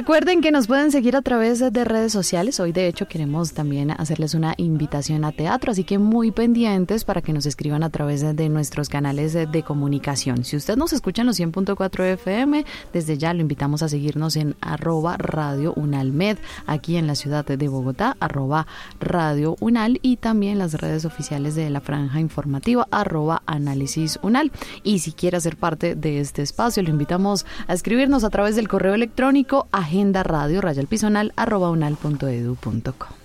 Recuerden que nos pueden seguir a través de redes sociales. Hoy, de hecho, queremos también hacerles una invitación a teatro, así que muy pendientes para que nos escriban a través de nuestros canales de comunicación. Si usted nos escucha en los 100.4 FM, desde ya lo invitamos a seguirnos en @radiounalmed, aquí en la ciudad de Bogotá, @radiounal, y también las redes oficiales de la franja informativa, @análisis_unal. Y si quiere ser parte de este espacio, lo invitamos a escribirnos a través del correo electrónico agendaradio_unal@unal.edu.co.